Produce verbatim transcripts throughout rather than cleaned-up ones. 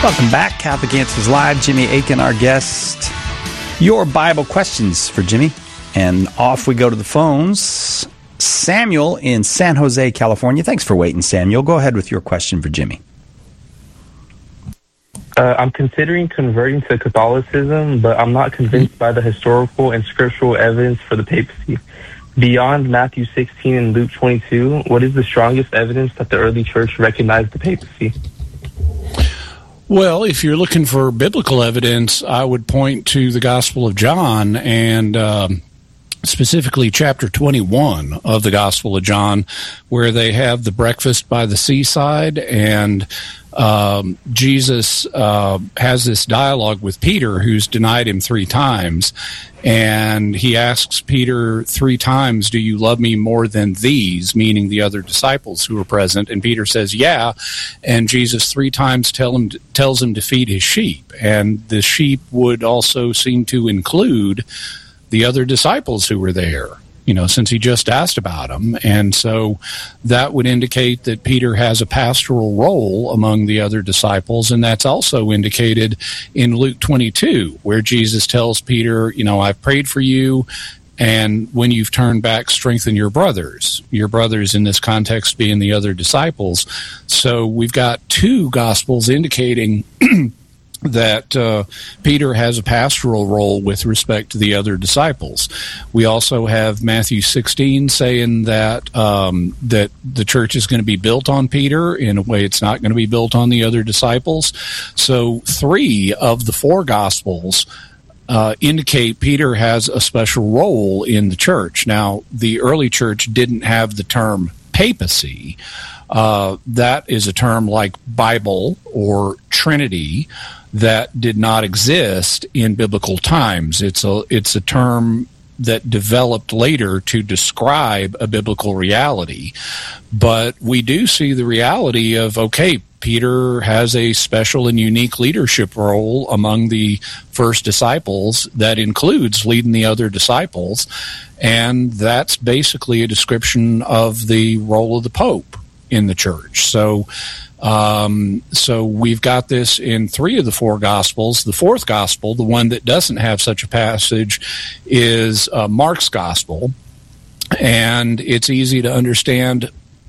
Welcome back. Catholic Answers Live. Jimmy Akin, our guest. Your Bible questions for Jimmy. And off we go to the phones. Samuel in San Jose, California. Thanks for waiting, Samuel. Go ahead with your question for Jimmy. Uh, I'm considering converting to Catholicism, but I'm not convinced by the historical and scriptural evidence for the papacy. Beyond Matthew sixteen and Luke twenty-two, what is the strongest evidence that the early church recognized the papacy? Well, if you're looking for biblical evidence, I would point to the Gospel of John and um, specifically chapter twenty-one of the Gospel of John, where they have the breakfast by the seaside, and um, Jesus uh, has this dialogue with Peter, who's denied him three times, and he asks Peter three times, "Do you love me more than these?" meaning the other disciples who were present, and Peter says, "Yeah," and Jesus three times tell him, tells him to feed his sheep, and the sheep would also seem to include the other disciples who were there, you know, since he just asked about them. And so that would indicate that Peter has a pastoral role among the other disciples, and that's also indicated in Luke twenty-two, where Jesus tells Peter, you know, "I've prayed for you, and when you've turned back, strengthen your brothers." Your brothers in this context being the other disciples. So we've got two Gospels indicating that uh, Peter has a pastoral role with respect to the other disciples. We also have Matthew sixteen saying that um, that the church is going to be built on Peter in a way it's not going to be built on the other disciples. So three of the four Gospels uh, indicate Peter has a special role in the church. Now, the early church didn't have the term papacy. Uh, that is a term like Bible or Trinity that did not exist in biblical times. It's a it's a term that developed later to describe a biblical reality. But we do see the reality of, okay, Peter has a special and unique leadership role among the first disciples that includes leading the other disciples, and that's basically a description of the role of the Pope in the church. So Um, so we've got this in three of the four Gospels. The fourth Gospel, the one that doesn't have such a passage, is uh, Mark's Gospel. And it's easy to understand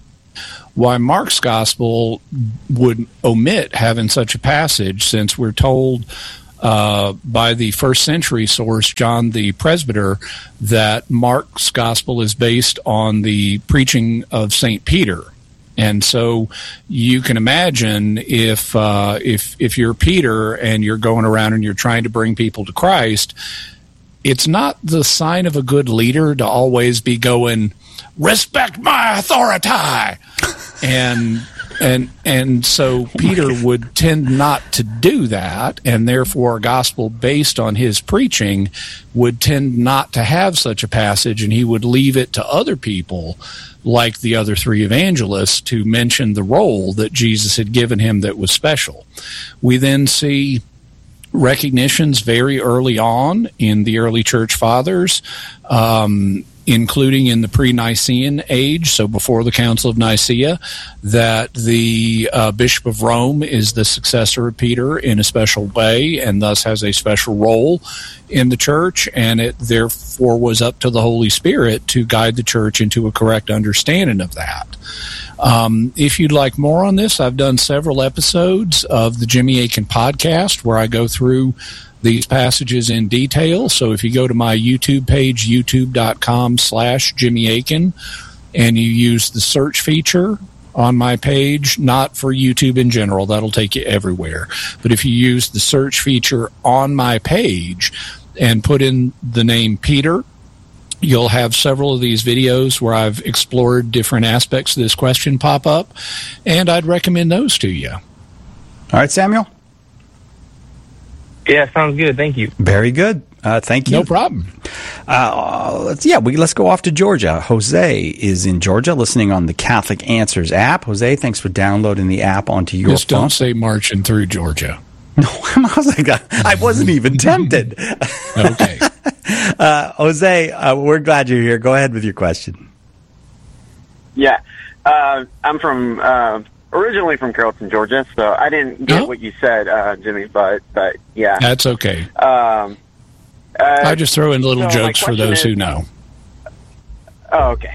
why Mark's Gospel would omit having such a passage, since we're told uh, by the first century source, John the Presbyter, that Mark's Gospel is based on the preaching of Saint Peter. And so you can imagine if uh, if if you're Peter and you're going around and you're trying to bring people to Christ, it's not the sign of a good leader to always be going, "Respect my authority," and and and so Peter would tend not to do that, and therefore a gospel based on his preaching would tend not to have such a passage, and he would leave it to other people, like the other three evangelists, to mention the role that Jesus had given him that was special. We then see recognitions very early on in the early church fathers, um, including in the pre-Nicene age, so before the Council of Nicaea, that the uh, Bishop of Rome is the successor of Peter in a special way, and thus has a special role in the church, and it therefore was up to the Holy Spirit to guide the church into a correct understanding of that. Um, if you'd like more on this, I've done several episodes of the Jimmy Akin podcast where I go through these passages in detail. So if you go to my YouTube page, youtube.com slash Jimmy Akin, and you use the search feature on my page, not for YouTube in general, that'll take you everywhere. But if you use the search feature on my page and put in the name Peter, you'll have several of these videos where I've explored different aspects of this question pop up, and I'd recommend those to you. All right, Samuel? Yeah, sounds good. Thank you. Very good. Uh, thank you. No problem. Uh, let's yeah, we let's go off to Georgia. Jose is in Georgia, listening on the Catholic Answers app. Jose, thanks for downloading the app onto your Just phone. don't say marching through Georgia. No, I was like, I wasn't even tempted. Okay. Uh, Jose, uh, we're glad you're here. Go ahead with your question. Yeah, uh, I'm from uh, originally from Carrollton, Georgia, so I didn't get Oh. what you said, uh, Jimmy. But but yeah, That's okay. um, uh, I just throw in little so my jokes for question those is- who know. Oh, okay.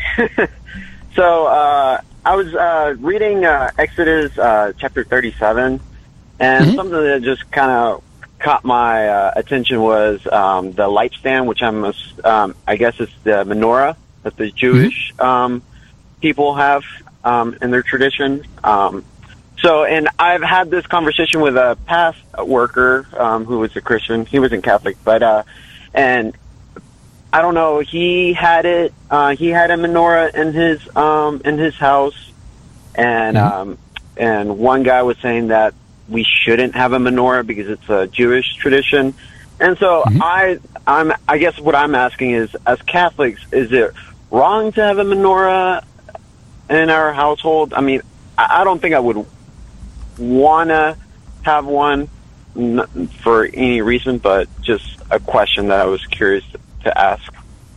so uh, I was uh, reading uh, Exodus uh, chapter thirty-seven, and Mhm. something that just kind of caught my uh, attention was um, the light stand, which I'm, ass- um, I guess it's the menorah that the Jewish um, people have um, in their tradition. Um, so, and I've had this conversation with a past worker um, who was a Christian. He wasn't Catholic, but uh, and I don't know. He had it. Uh, he had a menorah in his um, in his house, and Mhm. um, and one guy was saying that we shouldn't have a menorah because it's a Jewish tradition. And so Mhm. I, I'm, I guess what I'm asking is, as Catholics, is it wrong to have a menorah in our household? I mean, I, I don't think I would want to have one n- for any reason, but just a question that I was curious to ask.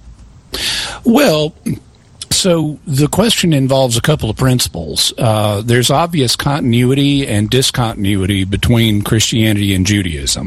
Well, so the question involves a couple of principles. Uh, there's obvious continuity and discontinuity between Christianity and Judaism.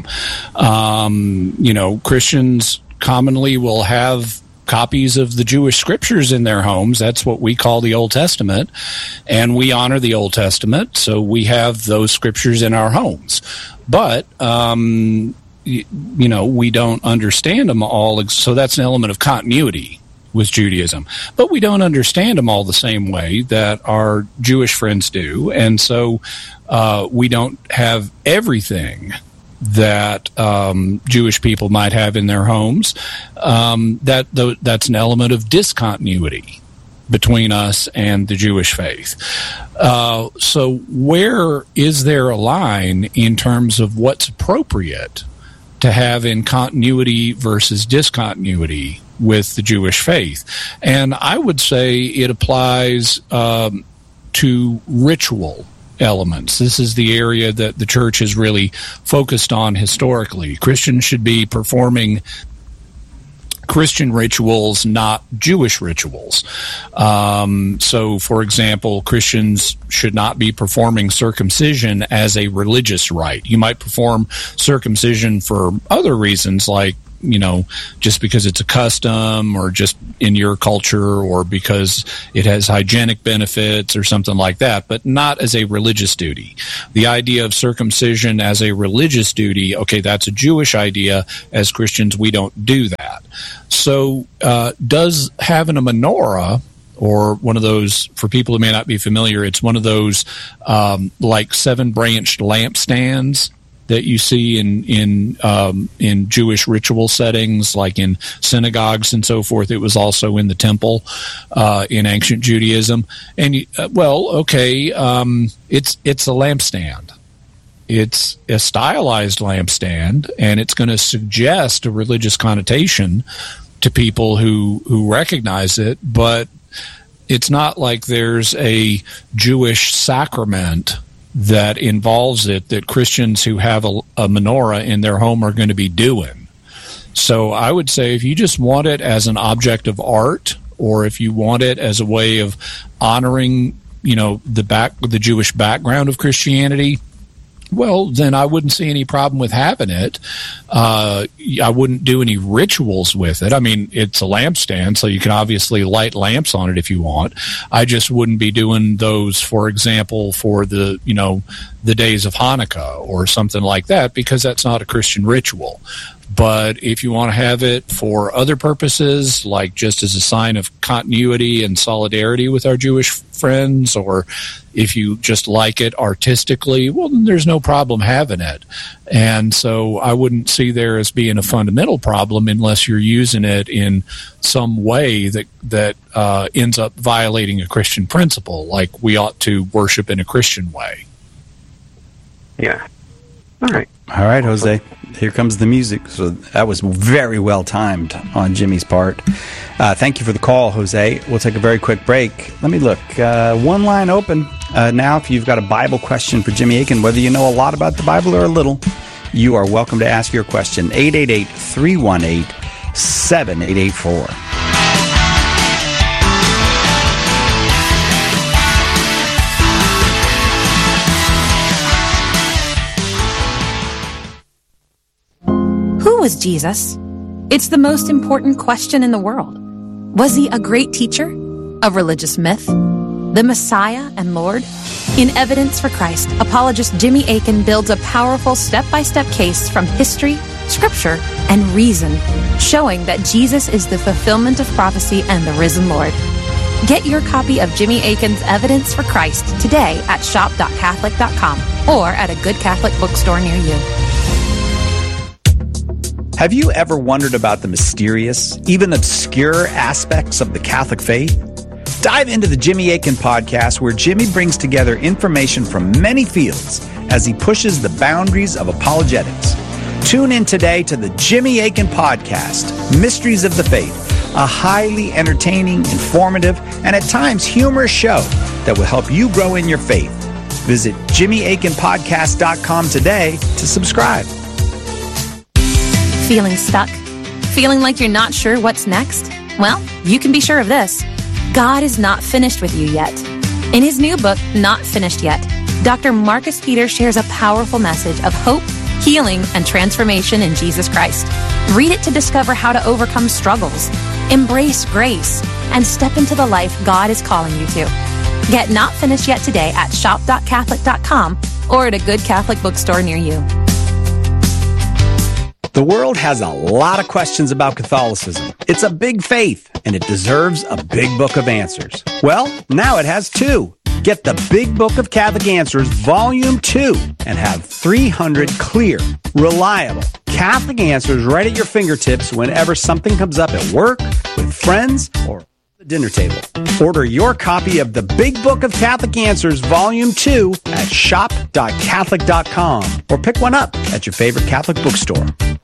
Um, you know, Christians commonly will have copies of the Jewish scriptures in their homes. That's what we call the Old Testament. And we honor the Old Testament, so we have those scriptures in our homes. But, um, you, you know, we don't understand them all. So that's an element of continuity with Judaism. But we don't understand them all the same way that our Jewish friends do. And so uh, we don't have everything that um, Jewish people might have in their homes. Um, that th- that's an element of discontinuity between us and the Jewish faith. Uh, so where is there a line in terms of what's appropriate to have in continuity versus discontinuity with the Jewish faith? And I would say it applies um, to ritual elements. This is the area that the church has really focused on historically. Christians should be performing Christian rituals, not Jewish rituals. Um, so, for example, Christians should not be performing circumcision as a religious rite. You might perform circumcision for other reasons, like, you know, just because it's a custom or just in your culture or because it has hygienic benefits or something like that, but not as a religious duty. The idea of circumcision as a religious duty, okay, that's a Jewish idea. As Christians, we don't do that. So uh, does having a menorah, or one of those, for people who may not be familiar, it's one of those um, like seven-branched lampstands that you see in in um, in Jewish ritual settings, like in synagogues and so forth. It was also in the temple uh, in ancient Judaism. And you, uh, well, okay, um, it's it's a lampstand. It's a stylized lampstand, and it's going to suggest a religious connotation to people who who recognize it. But it's not like there's a Jewish sacrament that involves it that Christians who have a, a menorah in their home are going to be doing. So I would say if you just want it as an object of art, or if you want it as a way of honoring, you know, the back the Jewish background of Christianity, well, then I wouldn't see any problem with having it. Uh, I wouldn't do any rituals with it. I mean, it's a lampstand, so you can obviously light lamps on it if you want. I just wouldn't be doing those, for example, for the, you know, the days of Hanukkah or something like that, because that's not a Christian ritual. But if you want to have it for other purposes, like just as a sign of continuity and solidarity with our Jewish friends, or if you just like it artistically, well, then there's no problem having it. And so I wouldn't see there as being a fundamental problem unless you're using it in some way that, that uh, ends up violating a Christian principle, like we ought to worship in a Christian way. Yeah. All right. All right, Jose. Here comes the music. So that was very well timed on Jimmy's part. Uh, thank you for the call, Jose. We'll take a very quick break. Let me look. Uh, one line open uh, now. If you've got a Bible question for Jimmy Akin, whether you know a lot about the Bible or a little, you are welcome to ask your question. eight eight eight, three one eight, seven eight eight four. Who was Jesus? It's the most important question in the world. Was he a great teacher? A religious myth? The Messiah and Lord? In Evidence for Christ, apologist Jimmy Akin builds a powerful step-by-step case from history, scripture, and reason, showing that Jesus is the fulfillment of prophecy and the risen Lord. Get your copy of Jimmy Akin's Evidence for Christ today at shop dot catholic dot com or at a good Catholic bookstore near you. Have you ever wondered about the mysterious, even obscure aspects of the Catholic faith? Dive into the Jimmy Akin podcast, where Jimmy brings together information from many fields as he pushes the boundaries of apologetics. Tune in today to the Jimmy Akin podcast, Mysteries of the Faith, a highly entertaining, informative, and at times humorous show that will help you grow in your faith. Visit jimmy akin podcast dot com today to subscribe. Feeling stuck? Feeling like you're not sure what's next? Well, you can be sure of this. God is not finished with you yet. In his new book, Not Finished Yet, Doctor Marcus Peter shares a powerful message of hope, healing, and transformation in Jesus Christ. Read it to discover how to overcome struggles, embrace grace, and step into the life God is calling you to. Get Not Finished Yet today at shop dot catholic dot com or at a good Catholic bookstore near you. The world has a lot of questions about Catholicism. It's a big faith, and it deserves a big book of answers. Well, now it has two. Get the Big Book of Catholic Answers, Volume two, and have three hundred clear, reliable Catholic answers right at your fingertips whenever something comes up at work, with friends, or the dinner table. Order your copy of the Big Book of Catholic Answers, Volume two at shop dot catholic dot com or pick one up at your favorite Catholic bookstore.